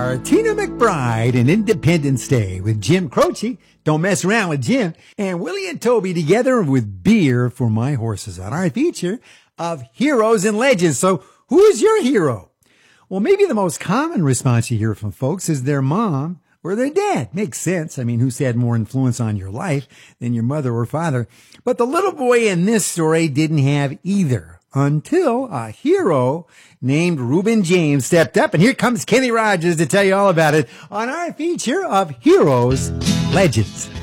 are Tina McBride and Independence Day with Jim Croce, Don't Mess Around with Jim, and Willie and Toby together with Beer for My Horses on our feature of Heroes and Legends. So who is your hero? Well, maybe the most common response you hear from folks is their mom or their dad. Makes sense. I mean, who's had more influence on your life than your mother or father? But the little boy in this story didn't have either until a hero named Reuben James stepped up. And here comes Kenny Rogers to tell you all about it on our feature of Heroes, Legends.